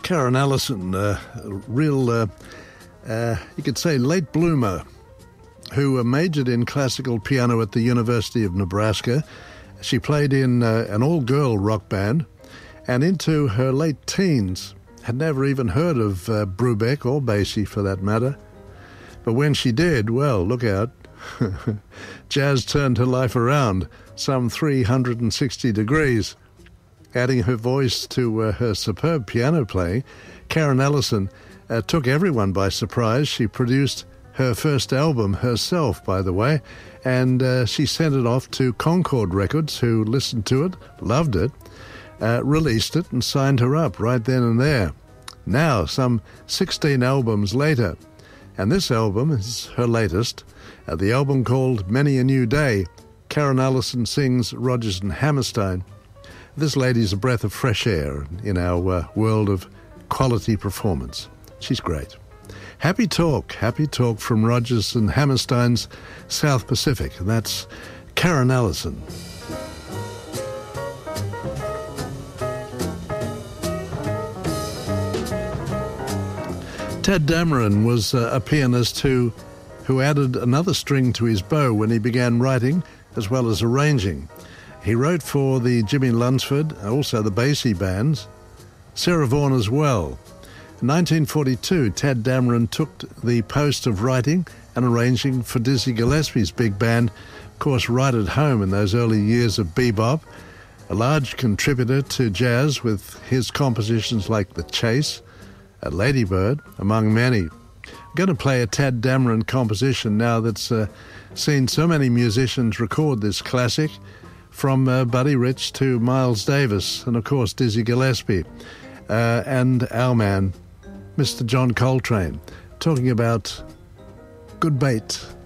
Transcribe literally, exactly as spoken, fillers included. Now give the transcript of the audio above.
Karen Allison, uh, a real, uh, uh, you could say, late bloomer, who uh, majored in classical piano at the University of Nebraska. She played in uh, an all-girl rock band, and into her late teens had never even heard of uh, Brubeck or Basie for that matter. But when she did, well, look out. Jazz turned her life around some three hundred sixty degrees. Adding her voice to uh, her superb piano playing, Karen Allison uh, took everyone by surprise. She produced her first album herself, by the way, and uh, she sent it off to Concord Records, who listened to it, loved it, uh, released it, and signed her up right then and there. Now, some sixteen albums later, and this album is her latest, uh, the album called Many a New Day. Karen Allison sings Rodgers and Hammerstein. This lady's a breath of fresh air in our uh, world of quality performance. She's great. Happy talk, happy talk from Rodgers and Hammerstein's South Pacific, and that's Karen Allison. Tadd Dameron was uh, a pianist who, who added another string to his bow when he began writing as well as arranging. He wrote for the Jimmy Lunsford, also the Basie bands, Sarah Vaughan as well. In nineteen forty-two, Tadd Dameron took the post of writing and arranging for Dizzy Gillespie's big band, of course, right at home in those early years of bebop, a large contributor to jazz with his compositions like The Chase, at Lady Bird, among many. I'm going to play a Tadd Dameron composition now that's uh, seen so many musicians record this classic, from uh, Buddy Rich to Miles Davis, and of course Dizzy Gillespie, uh, and our man, Mister John Coltrane, talking about Good Bait.